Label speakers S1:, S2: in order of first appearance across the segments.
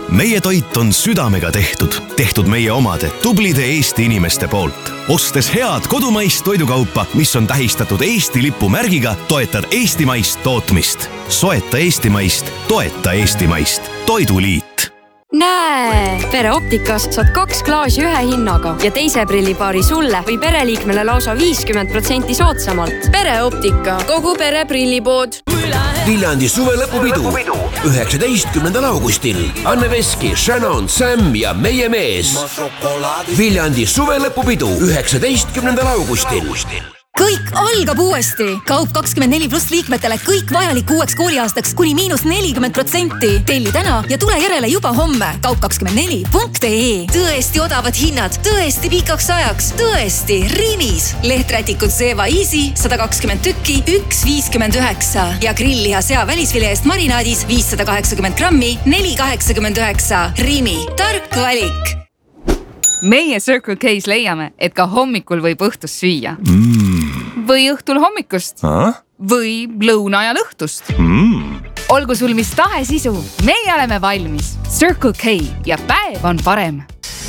S1: Meie toit on südamega tehtud meie omade tublide Eesti inimeste poolt. Ostes head kodumaist toidukaupa, mis on tähistatud Eesti lipu märgiga, toetad eestimaist tootmist. Soeta eestimaist, toeta eestimaist. Toiduliit.
S2: Näe! Pereoptikas saad 2 klaasi ühe hinnaga ja teise prillipaari sulle või pereliikmele lausa 50% soodsamalt.
S3: Pereoptika, kogu pere prillipood.
S4: Viljandi suvelõpupidu 19. augustil. Anne Veski, Shannon, Sam ja meie mees. Viljandi suvelõpupidu 19. augustil.
S5: Kõik algab uuesti. Kaup 24 pluss liikmetele kõik vajalik uueks kooliaastaks kuni -40%. Telli täna ja tule järele juba homme. Kaup24.ee. Tõesti odavad hinnad, tõesti pikaks ajaks, tõesti Rimis. Lehträtikud Zeva Easy 120 tükki, 1,59 ja grillliha sea välisvile eest marinaadis 580 grammi, 4,89. Rimi, tark valik.
S6: Meie Circle K's leiame, et ka hommikul võib õhtust süüa. Või õhtul hommikust. Või lõuna ja õhtust. Olgu sul mis tahes isu, meie oleme valmis. Circle K ja päev on parem.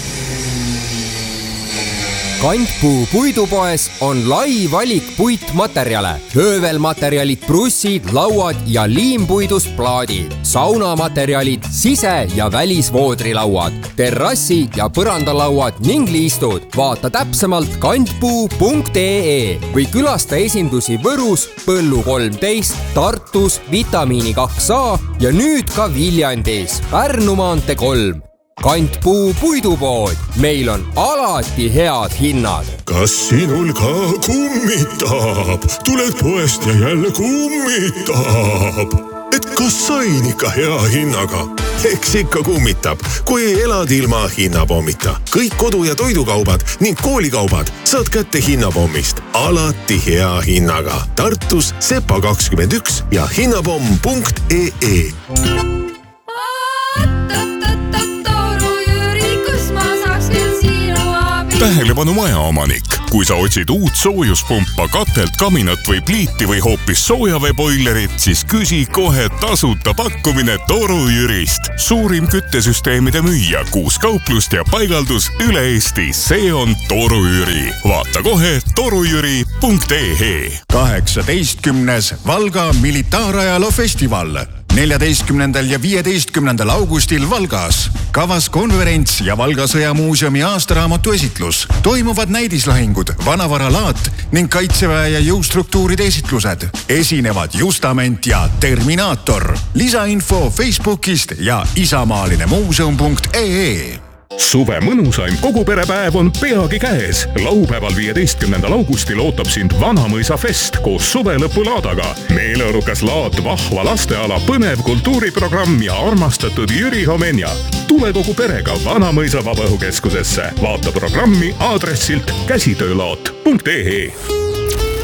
S7: Kantpuu puidupoes on lai valik puitmaterjale. Höövelmaterjalid, brussid, lauad ja liimpuidust plaadid. Saunamaterjalid, sise- ja välisvoodrilauad, terrassi- ja põrandalauad ning liistud. Vaata täpsemalt kantpuu.ee või külasta esindusi Võrus, Põllu 13, Tartus, Vitamiini 2A ja nüüd ka Viljandis, Pärnu maantee 3. Kantpuu puidupood. Meil on alati head hinnad.
S8: Kas sinul ka kummitab? Tuled poest ja jälle kummitab. Et kas sain ikka hea hinnaga? Eks ikka kummitab, kui elad ilma hinnapommita. Kõik kodu- ja toidukaubad ning koolikaubad saad kätte hinnapommist. Alati hea hinnaga. Tartus Sepa 21 ja hinnapomm.ee.
S9: Tähelepanu majaomanik. Kui sa otsid uut soojuspumpa, katelt, kaminat või pliiti või hoopis soojaveeboilerit, siis küsi kohe tasuta pakkumine Toru Jürist. Suurim küttesüsteemide müüja, 6 kauplust ja paigaldus üle Eesti. See on Toru Jüri. Vaata kohe torujüri.ee.
S10: 18. Valga militaarajaloo festival. 14. ja 15. augustil Valgas. Kavas konverents ja Valga sõjamuuseumi aastaraamatu esitlus. Toimuvad näidislahingud, vanavaralaat ning kaitseväe ja jõustruktuuride esitlused. Esinevad Justament ja Terminaator. Lisainfo Facebookist ja isamaalinemuuseum.ee.
S9: Suve mõnusaim koguperepäev on peagi käes. Laupäeval 15. augustil ootab sind Vanamõisa fest koos suvelõpulaadaga. Meeleolukas laat, vahva lasteala, põnev kultuuriprogramm ja armastatud Jüri Homenja. Tule kogu perega Vanamõisa vabaõhukeskusesse. Vaata programmi aadressilt käsitöölaat.ee.